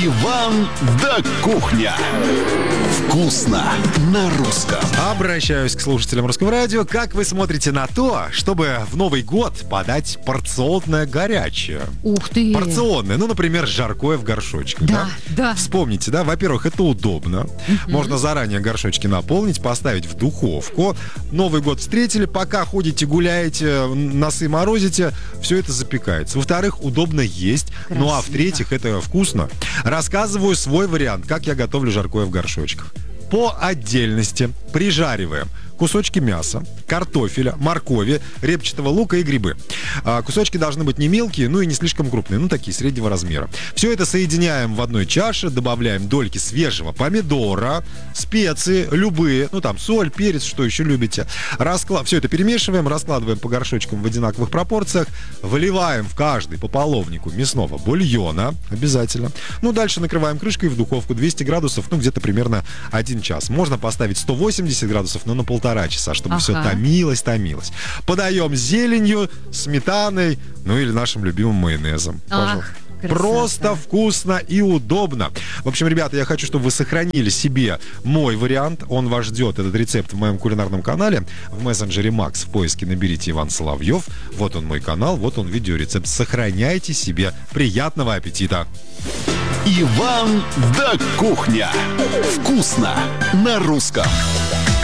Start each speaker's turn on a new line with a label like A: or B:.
A: Иван да кухня. Вкусно на русском.
B: Обращаюсь к слушателям Русского радио. Как вы смотрите на то, чтобы в Новый год подать порционное горячее?
C: Ух ты!
B: Порционное, например, жаркое в горшочках.
C: Да.
B: Вспомните, во-первых, это удобно. Можно заранее горшочки наполнить, поставить в духовку. Новый год встретили, пока ходите, гуляете, носы морозите, все это запекается. Во-вторых, удобно есть.
C: Красиво.
B: Ну а в-третьих, это вкусно. Рассказываю свой вариант, как я готовлю жаркое в горшочках. По отдельности прижариваем кусочки мяса, картофеля, моркови, репчатого лука и грибы. Кусочки должны быть не мелкие, и не слишком крупные, такие, среднего размера. Все это соединяем в одной чаше, добавляем дольки свежего помидора, специи, любые, соль, перец, что еще любите. Все это перемешиваем, раскладываем по горшочкам в одинаковых пропорциях, выливаем в каждый по половнику мясного бульона, обязательно. Дальше накрываем крышкой в духовку 200 градусов, где-то примерно 1 час. Можно поставить 180 градусов, на 1,5 часа, чтобы все томилось. Подаем с зеленью, сметаной, или нашим любимым майонезом. Пожалуйста.
C: Красота.
B: Просто вкусно и удобно. В общем, ребята, я хочу, чтобы вы сохранили себе мой вариант. Он вас ждет, этот рецепт, в моем кулинарном канале. В мессенджере Макс в поиске наберите Иван Соловьев. Вот он мой канал, вот он видеорецепт. Сохраняйте себе. Приятного аппетита!
A: Иван да кухня. Вкусно на русском.